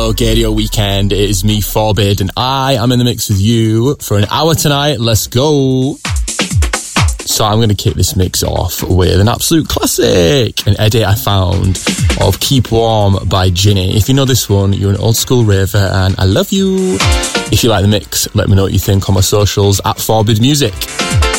Radio Gadio Weekend. It is me, Forbid, and I am in the mix with you for an hour tonight. Let's go. So I'm going to kick this mix off with an absolute classic, an edit I found of Keep Warm by Ginny. If you know this one, you're an old school raver and I love you. If you like the mix, let me know what you think on my socials at Forbid Music.